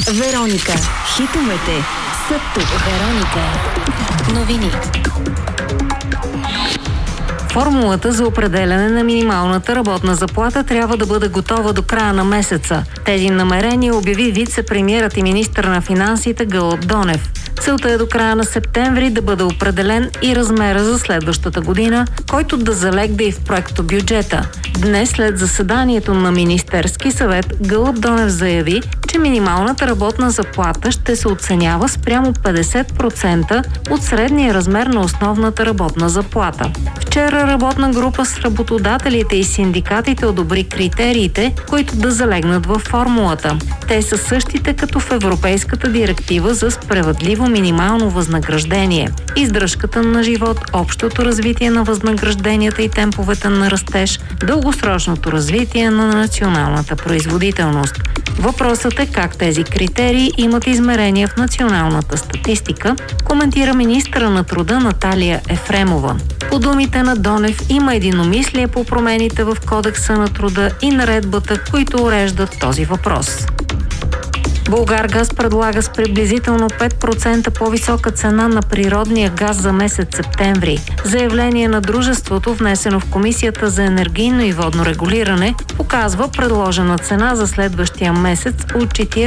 Вероника. Хитовете са тук. Вероника. Новини. Формулата за определяне на минималната работна заплата трябва да бъде готова до края на месеца. Тези намерения обяви вице-премиерът и министър на финансите Гълъб Донев. Целта е до края на септември да бъде определен и размера за следващата година, който да залегне и в проектобюджета. Днес, след заседанието на Министерски съвет, Гълъб Донев заяви, че минималната работна заплата ще се оценява спрямо 50% от средния размер на основната работна заплата. Вчера работна група с работодателите и синдикатите одобри критериите, които да залегнат във формулата. Те са същите като в Европейската директива за справедливо минимално възнаграждение. Издръжката на живот, общото развитие на възнагражденията и темповете на растеж, дългосрочното развитие на националната производителност. Въпросът е как тези критерии имат измерения в националната статистика, коментира министъра на труда Наталия Ефремова. По думите на Донев има единомислие по промените в Кодекса на труда и наредбата, които уреждат този въпрос. Булгаргаз предлага с приблизително 5% по-висока цена на природния газ за месец септември. Заявление на дружеството, внесено в Комисията за енергийно и водно регулиране, показва предложена цена за следващия месец от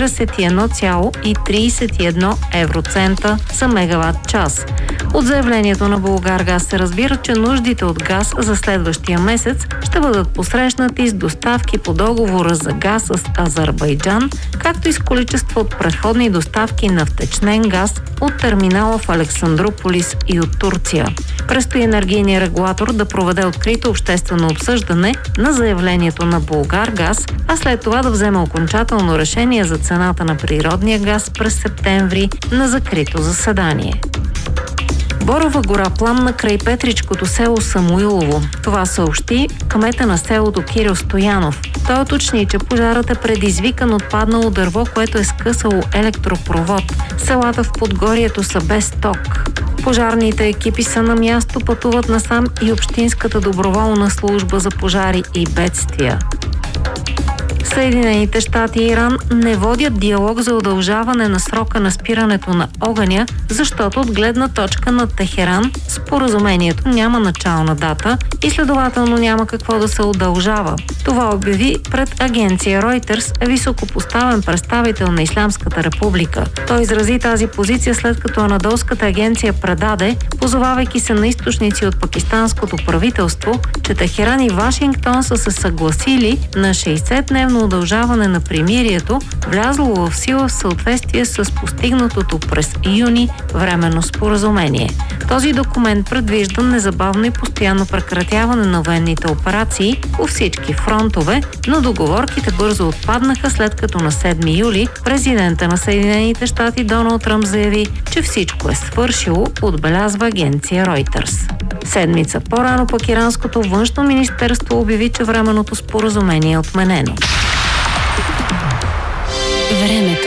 41,31 евроцента за мегаватт час. От заявлението на Булгаргаз се разбира, че нуждите от газ за следващия месец ще бъдат посрещнати с доставки по договора за газ с Азербайджан, както и с количество от предходни доставки на втечнен газ от терминала в Александрополис и от Турция. Предстои енергийният регулатор да проведе открито обществено обсъждане на заявлението на Булгаргаз, а след това да вземе окончателно решение за цената на природния газ през септември на закрито заседание. Борова гора пламна край Петричкото село Самуилово. Това съобщи кмета на селото Кирил Стоянов. Той уточни, че пожарът е предизвикан от паднало дърво, което е скъсало електропровод. Селата в Подгорието са без ток. Пожарните екипи са на място, пътуват насам и Общинската доброволна служба за пожари и бедствия. Съединените щати и Иран не водят диалог за удължаване на срока на спирането на огъня, защото от гледна точка на Техеран споразумението няма начална дата и следователно няма какво да се удължава. Това обяви пред агенция Reuters високопоставен представител на Ислямската република. Той изрази тази позиция, след като анадолската агенция предаде, позовавайки се на източници от пакистанското правителство, че Техеран и Вашингтон са се съгласили на 60-дневно удължаване на примирието, влязло в сила в съответствие с постигнатото през юни временно споразумение. Този документ предвижда незабавно и постоянно прекратяване на военните операции по всички фронтове, но договорките бързо отпаднаха, след като на 7 юли президента на Съединените щати Доналд Тръмп заяви, че всичко е свършило, отбелязва агенция Reuters. Седмица по-рано пък иранското външно министерство обяви, че временното споразумение е отменено. Времето.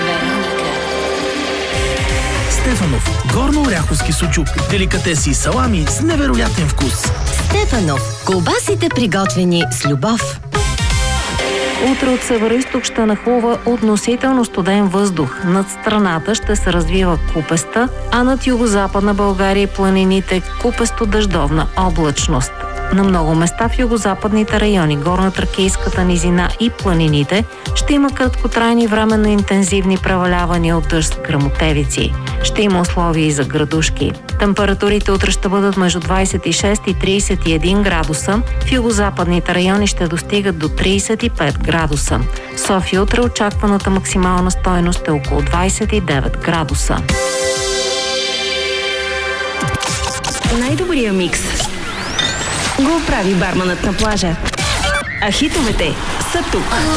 Стефанов. Горно-оряховски сучук. Деликатеси и салами с невероятен вкус. Стефанов. Колбасите приготвени с любов. Утре от североизток ще нахлува относително студен въздух. Над страната ще се развива купеста, а над югозападна България и планините купесто-дъждовна облачност. На много места в югозападните райони, горно-тракийската низина и планините ще има краткотрайни временно интензивни превалявания от дъжд с гръмотевици. Ще има условия и за градушки. Температурите утре ще бъдат между 26 и 31 градуса. В югозападните райони ще достигат до 35 градуса. В София утре очакваната максимална стойност е около 29 градуса. Най-добрия микс го прави барманът на плажа. А хитовете са тук.